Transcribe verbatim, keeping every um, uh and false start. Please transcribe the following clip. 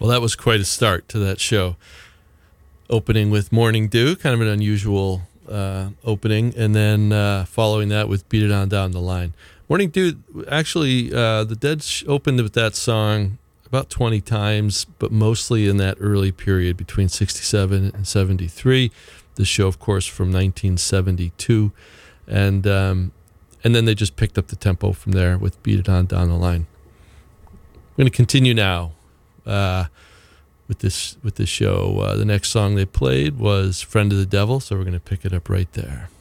Well, that was quite a start to that show. Opening with Morning Dew, kind of an unusual uh, opening, and then uh, following that with Beat It On Down the Line. Morning Dew, actually, uh, the Dead sh- opened with that song about twenty times, but mostly in that early period between sixty-seven and seventy-three. The show, of course, from nineteen seventy-two. And um, and then they just picked up the tempo from there with Beat It On Down the Line. We're going to continue now uh, with this with this show. Uh, the next song they played was Friend of the Devil, so we're going to pick it up right there.